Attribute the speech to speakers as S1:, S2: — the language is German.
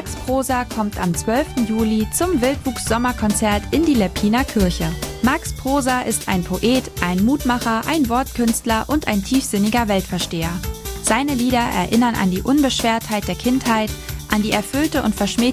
S1: Max Prosa kommt am 12. Juli zum Wildwuchs-Sommerkonzert in die Leppiner Kirche. Max Prosa ist ein Poet, ein Mutmacher, ein Wortkünstler und ein tiefsinniger Weltversteher. Seine Lieder erinnern an die Unbeschwertheit der Kindheit, an die erfüllte und verschmähte